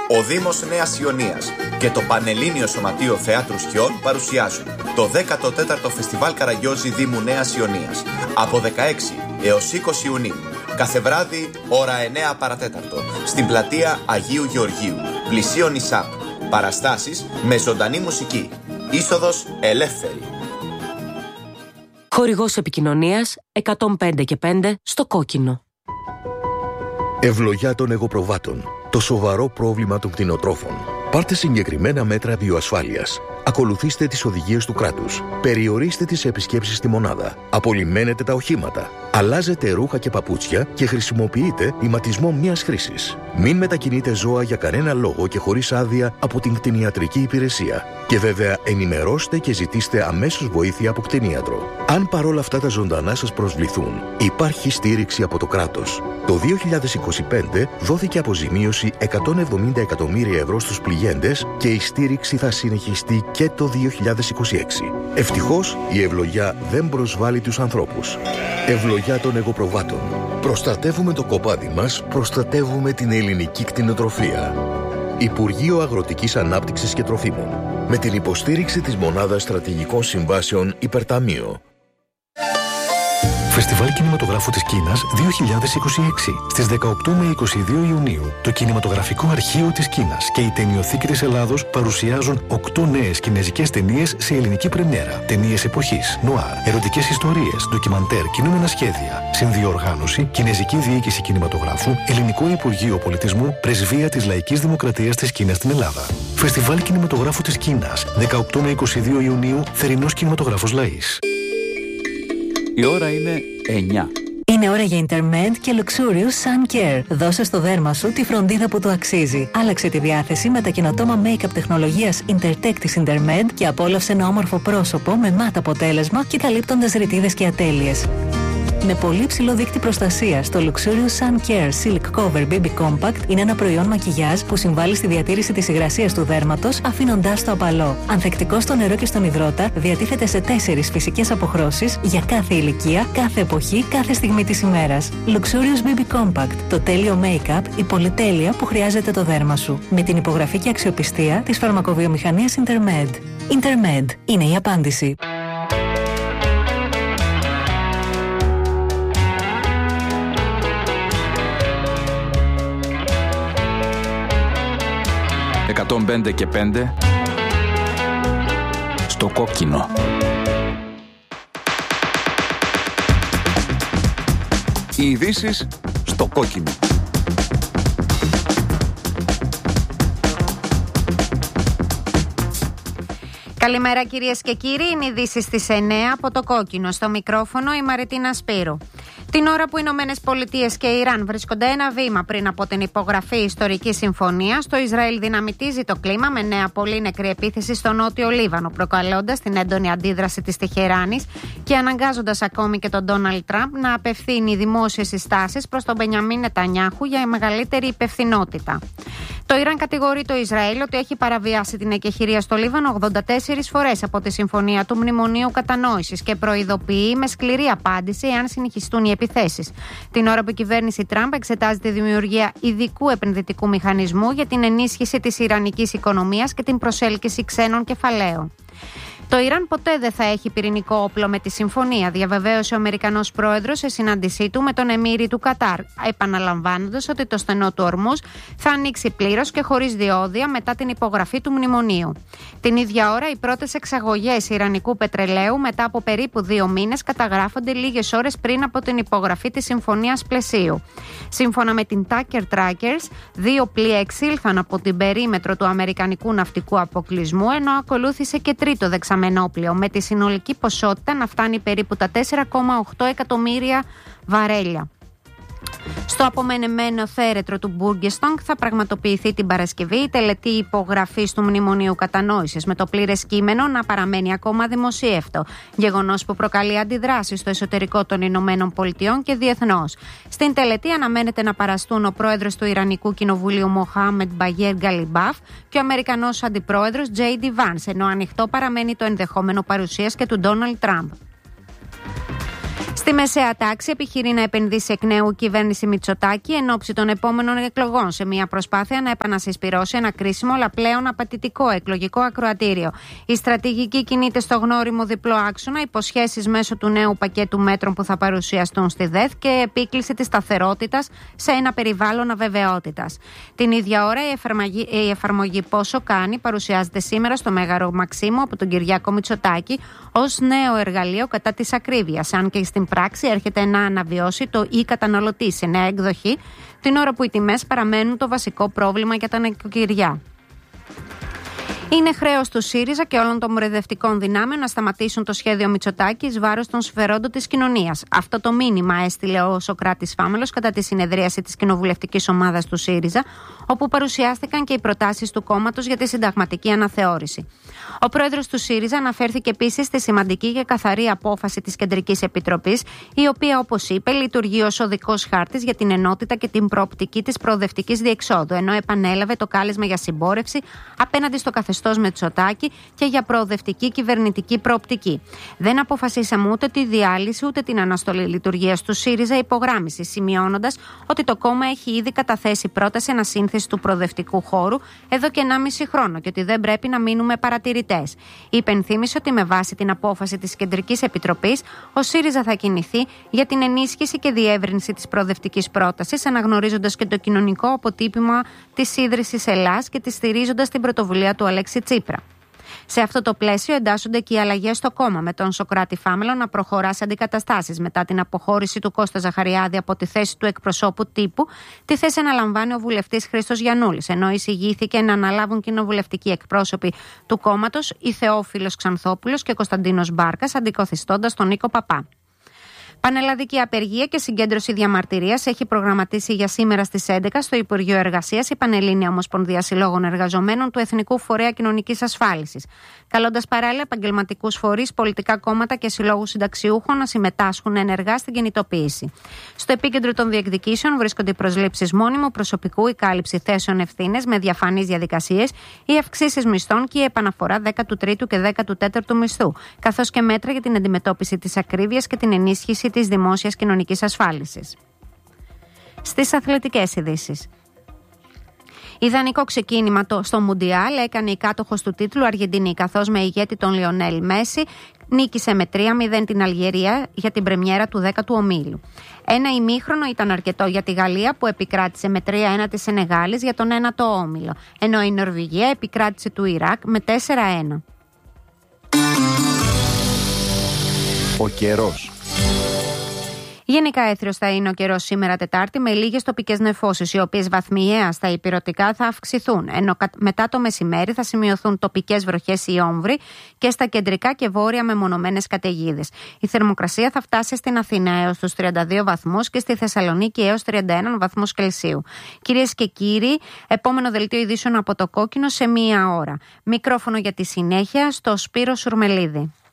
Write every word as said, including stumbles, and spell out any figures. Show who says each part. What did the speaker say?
Speaker 1: Ο Δήμος Νέας Ιωνίας και το Πανελλήνιο Σωματείο Θεάτρου Σκιών παρουσιάζουν το δέκατο τέταρτο Φεστιβάλ Καραγκιόζη Δήμου Νέας Ιωνίας από δεκαέξι έως είκοσι Ιουνίου. Κάθε βράδυ, ώρα εννέα παρατέταρτο, στην πλατεία Αγίου Γεωργίου, πλησίον Νησάπ. Παραστάσεις με ζωντανή μουσική. Είσοδος ελεύθερη.
Speaker 2: Χορηγός επικοινωνίας εκατόν πέντε και πέντε στο κόκκινο.
Speaker 3: Ευλογιά των εγωπροβάτων. Το σοβαρό πρόβλημα των κτηνοτρόφων. Πάρτε συγκεκριμένα μέτρα βιοασφάλειας. Ακολουθήστε τις οδηγίες του κράτους. Περιορίστε τις επισκέψεις στη μονάδα. Απολυμμένετε τα οχήματα. Αλλάζετε ρούχα και παπούτσια και χρησιμοποιείτε ηματισμό μίας χρήσης. Μην μετακινείτε ζώα για κανένα λόγο και χωρίς άδεια από την κτηνιατρική υπηρεσία. Και βέβαια ενημερώστε και ζητήστε αμέσως βοήθεια από κτηνίατρο. Αν παρόλα αυτά τα ζωντανά σας προσβληθούν, υπάρχει στήριξη από το κράτος. Το δύο χιλιάδες είκοσι πέντε δόθηκε αποζημίωση εκατόν εβδομήντα εκατομμύρια ευρώ στους πληγέντες και η στήριξη θα συνεχιστεί και το δύο χιλιάδες είκοσι έξι. Ευτυχώς η ευλογιά δεν προσβάλλει τους ανθρώπους. Ευλογιά των εγωπροβάτων. Προστατεύουμε το κοπάδι μας, προστατεύουμε την ελληνική κτηνοτροφία. Υπουργείο Αγροτικής Ανάπτυξης και Τροφίμων. Με την υποστήριξη της Μονάδας Στρατηγικών Συμβάσεων Υπερταμείο.
Speaker 4: Φεστιβάλ Κινηματογράφου της Κίνας δύο χιλιάδες είκοσι έξι. Στις δεκαοκτώ με είκοσι δύο Ιουνίου, το Κινηματογραφικό Αρχείο της Κίνας και η Ταινιοθήκη της Ελλάδος παρουσιάζουν οκτώ νέες κινεζικές ταινίες σε ελληνική πρεμιέρα. Ταινίες εποχής, νουάρ, ερωτικές ιστορίες, ντοκιμαντέρ, κινούμενα σχέδια. Συνδιοργάνωση, Κινεζική Διοίκηση Κινηματογράφου, Ελληνικό Υπουργείο Πολιτισμού, Πρεσβεία της Λαϊκής Δημοκρατίας της Κίνας στην Ελλάδα. Φεστιβάλ Κινηματογράφου της Κίνας, δεκαοκτώ με είκοσι δύο Ιουνίου, θερινός κινηματογράφος Λαΐς.
Speaker 5: Η ώρα είναι εννιά.
Speaker 6: Είναι ώρα για Intermed και Luxurious Sun Care. Δώσε στο δέρμα σου τη φροντίδα που του αξίζει. Άλλαξε τη διάθεση με τα καινοτόμα make-up τεχνολογίας Intertech της Intermed και απόλαυσε ένα όμορφο πρόσωπο με μάτ αποτέλεσμα και καλύπτοντας ρητίδες και ατέλειες. Με πολύ ψηλό δείκτη προστασίας, το Luxurious Sun Care Silk Cover μπέιμπι Compact είναι ένα προϊόν μακιγιάζ που συμβάλλει στη διατήρηση της υγρασίας του δέρματος, αφήνοντάς το απαλό. Ανθεκτικό στο νερό και στον υδρότα, διατίθεται σε τέσσερις φυσικές αποχρώσεις για κάθε ηλικία, κάθε εποχή, κάθε στιγμή της ημέρας. Luxurious μπέιμπι Compact, το τέλειο make-up, η πολυτέλεια που χρειάζεται το δέρμα σου. Με την υπογραφή και αξιοπιστία της φαρμακοβιομηχανίας Intermed. Intermed είναι η απάντηση.
Speaker 5: εκατόν πέντε και πέντε στο κόκκινο. Οι ειδήσεις στο κόκκινο.
Speaker 7: Καλημέρα κυρίες και κύριοι, είναι ειδήσεις στις εννέα από το κόκκινο. Στο μικρόφωνο η Μαριτίνα Σπύρου. Την ώρα που οι Ηνωμένες Πολιτείες και η Ιράν βρίσκονται ένα βήμα πριν από την υπογραφή ιστορικής συμφωνίας, το Ισραήλ δυναμητίζει το κλίμα με νέα πολύ νεκρή επίθεση στο νότιο Λίβανο, προκαλώντας την έντονη αντίδραση της Τεχεράνης και αναγκάζοντας ακόμη και τον Ντόναλντ Τραμπ να απευθύνει δημόσιες συστάσεις προς τον Μπενιαμίν Νετανιάχου για μεγαλύτερη υπευθυνότητα. Το Ιράν κατηγορεί το Ισραήλ ότι έχει παραβιάσει την εκεχηρία στο Λίβανο ογδόντα τέσσερις φορές από τη συμφωνία του Μνημονίου Κατανόησης και προειδοποιεί με σκληρή απάντηση εάν συνεχιστούν οι επιθέσεις. Την ώρα που η κυβέρνηση Τραμπ εξετάζει τη δημιουργία ειδικού επενδυτικού μηχανισμού για την ενίσχυση της ιρανικής οικονομίας και την προσέλκυση ξένων κεφαλαίων. Το Ιράν ποτέ δεν θα έχει πυρηνικό όπλο με τη συμφωνία, διαβεβαίωσε ο Αμερικανός πρόεδρος σε συνάντησή του με τον Εμμύρη του Κατάρ, επαναλαμβάνοντας ότι το στενό του Ορμούζ θα ανοίξει πλήρως και χωρίς διόδια μετά την υπογραφή του μνημονίου. Την ίδια ώρα, οι πρώτες εξαγωγές ιρανικού πετρελαίου μετά από περίπου δύο μήνες καταγράφονται λίγες ώρες πριν από την υπογραφή της συμφωνίας πλαισίου. Σύμφωνα με την Tucker Trackers, δύο πλοία εξήλθαν από την περίμετρο του αμερικανικού ναυτικού αποκλεισμού, ενώ ακολούθησε και τρίτο δεξαμενόπλαιο, με τη συνολική ποσότητα να φτάνει περίπου τα τέσσερα κόμμα οκτώ εκατομμύρια βαρέλια. Στο απομενεμένο θέρετρο του Μπούργκεστονγκ θα πραγματοποιηθεί την Παρασκευή η τελετή υπογραφής του Μνημονίου Κατανόησης, με το πλήρες κείμενο να παραμένει ακόμα δημοσίευτο. Γεγονός που προκαλεί αντιδράσεις στο εσωτερικό των Ηνωμένων Πολιτειών και διεθνώς. Στην τελετή αναμένεται να παραστούν ο πρόεδρος του Ιρανικού Κοινοβουλίου Μοχάμεντ Μπαγέρ Γκαλιμπάφ και ο Αμερικανός αντιπρόεδρος Τζέι Ντι Βάνς, ενώ ανοιχτό παραμένει το ενδεχόμενο παρουσίας και του Ντόναλντ Τραμπ. Στη μεσαία τάξη επιχειρεί να επενδύσει εκ νέου η κυβέρνηση Μητσοτάκη εν ώψη των επόμενων εκλογών, σε μια προσπάθεια να επανασυσπυρώσει ένα κρίσιμο αλλά πλέον απαιτητικό εκλογικό ακροατήριο. Η στρατηγική κινείται στο γνώριμο διπλό άξονα, υποσχέσεις μέσω του νέου πακέτου μέτρων που θα παρουσιαστούν στη ΔΕΘ και επίκληση της σταθερότητας σε ένα περιβάλλον αβεβαιότητας. Την ίδια ώρα, η εφαρμογή, η εφαρμογή Πόσο Κάνει παρουσιάζεται σήμερα στο Μέγαρο Μαξίμου από τον Κυριάκο Μητσοτάκη ως νέο εργαλείο κατά της ακρίβειας, αν και στην πράξη έρχεται να αναβιώσει το e-καταναλωτή σε νέα εκδοχή, την ώρα που οι τιμές παραμένουν το βασικό πρόβλημα για τα νοικοκυριά. Είναι χρέος του ΣΥΡΙΖΑ και όλων των προοδευτικών δυνάμεων να σταματήσουν το σχέδιο Μητσοτάκη εις βάρος των συμφερόντων της κοινωνίας. Αυτό το μήνυμα έστειλε ο Σωκράτης Φάμελος κατά τη συνεδρίαση της κοινοβουλευτικής ομάδας του ΣΥΡΙΖΑ, όπου παρουσιάστηκαν και οι προτάσεις του κόμματος για τη συνταγματική αναθεώρηση. Ο πρόεδρος του ΣΥΡΙΖΑ αναφέρθηκε επίσης στη σημαντική και καθαρή απόφαση της Κεντρικής Επιτροπής, η οποία, όπως είπε, λειτουργεί ως οδικός χάρτης για την ενότητα και την προοπτική της προοδευτικής διεξόδου, ενώ επανέλαβε το κάλεσμα για συμπόρευση απέναντι στο καθεστώς Μητσοτάκη και για προοδευτική κυβερνητική προοπτική. Δεν αποφασίσαμε ούτε τη διάλυση ούτε την αναστολή λειτουργίας του ΣΥΡΙΖΑ, υπογράμμισε, σημειώνοντας ότι το κόμμα έχει ήδη καταθέσει πρόταση ανασύνθεση του προοδευτικού χώρου εδώ και ενάμιση χρόνο και ότι δεν πρέπει να μείνουμε παρατηρητές. Υπενθύμησε ότι με βάση την απόφαση της Κεντρικής Επιτροπής, ο ΣΥΡΙΖΑ θα κινηθεί για την ενίσχυση και διεύρυνση της προοδευτικής πρότασης, αναγνωρίζοντας και το κοινωνικό αποτύπωμα της ίδρυσης Ελλάς και τη στηρίζοντας την πρωτοβουλία του Αλέξη Τσίπρα. Σε αυτό το πλαίσιο εντάσσονται και οι αλλαγές στο κόμμα, με τον Σωκράτη Φάμελο να προχωρά σε αντικαταστάσεις μετά την αποχώρηση του Κώστα Ζαχαριάδη από τη θέση του εκπροσώπου τύπου. Τη θέση αναλαμβάνει ο βουλευτής Χρήστος Γιαννούλης, ενώ εισηγήθηκε να αναλάβουν κοινοβουλευτικοί εκπρόσωποι του κόμματος, η Θεόφιλος Ξανθόπουλος και Κωνσταντίνος Μπάρκας, αντικαθιστώντας τον Νίκο Παπά. Πανελλαδική απεργία και συγκέντρωση διαμαρτυρίας έχει προγραμματίσει για σήμερα στις έντεκα στο Υπουργείο Εργασίας η Πανελλήνια Ομοσπονδία Συλλόγων Εργαζομένων του Εθνικού Φορέα Κοινωνικής Ασφάλισης, καλώντας παράλληλα επαγγελματικούς φορείς, πολιτικά κόμματα και συλλόγους συνταξιούχων να συμμετάσχουν ενεργά στην κινητοποίηση. Στο επίκεντρο των διεκδικήσεων βρίσκονται οι προσλήψεις μόνιμου προσωπικού, η κάλυψη θέσεων ευθύνες με διαφανείς διαδικασίες, οι αυξήσεις μισθών και η επαναφορά δέκατου τρίτου και δέκατου τέταρτου μισθού, καθώς και μέτρα για την αντιμετώπιση της ακρίβειας και την ενίσχυση της δημόσιας κοινωνικής ασφάλισης. Στις αθλητικές ειδήσεις. Ιδανικό ξεκίνημα στο Μουντιάλ έκανε η κάτοχος του τίτλου Αργεντινή, καθώς με ηγέτη τον Λιονέλ Μέση νίκησε με τρία μηδέν την Αλγερία για την πρεμιέρα του δέκατου ομίλου. Ένα ημίχρονο ήταν αρκετό για τη Γαλλία, που επικράτησε με τρία ένα τη Σενεγάλης για τον ένατο όμιλο, ενώ η Νορβηγία επικράτησε του Ιράκ με τέσσερα ένα.
Speaker 5: Ο καιρός.
Speaker 7: Γενικά έθριος θα είναι ο καιρός σήμερα Τετάρτη, με λίγες τοπικές νεφώσεις, οι οποίες βαθμιαία στα ηπειρωτικά θα αυξηθούν, ενώ μετά το μεσημέρι θα σημειωθούν τοπικές βροχές ή όμβροι και στα κεντρικά και βόρεια μεμονωμένες καταιγίδες. Η θερμοκρασία θα φτάσει στην Αθήνα έως τους τριάντα δύο βαθμούς και στη Θεσσαλονίκη έως τριάντα ένα βαθμούς Κελσίου. Κυρίες και κύριοι, επόμενο δελτίο ειδήσεων από το Κόκκινο σε μία ώρα. Μικρόφωνο για τη συνέχεια στο Σπύρο Σουρμελίδη.